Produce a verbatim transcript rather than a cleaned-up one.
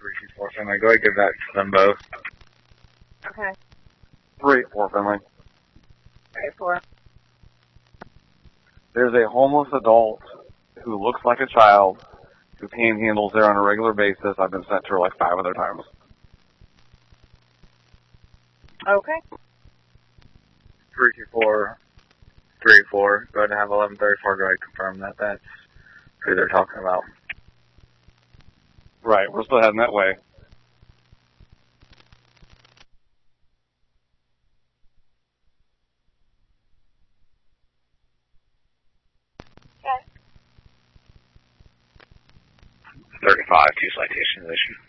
three two four Finley. Go ahead and give that to them both. Okay. three four Finley. three four. There's a homeless adult who looks like a child who panhandles there on a regular basis. I've been sent to her like five other times. Okay. three two four three four. Go ahead and have eleven thirty-four. Go ahead and confirm that that's who they're talking about. Right, we're still heading that way. Okay. thirty-five, two citations issued.